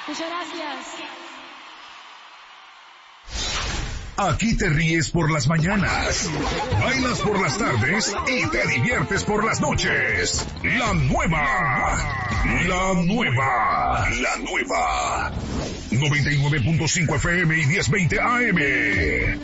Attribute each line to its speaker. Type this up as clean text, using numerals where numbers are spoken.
Speaker 1: Muchas gracias.
Speaker 2: Aquí te ríes por las mañanas, bailas por las tardes y te diviertes por las noches. La nueva 99.5 FM y 1020 AM.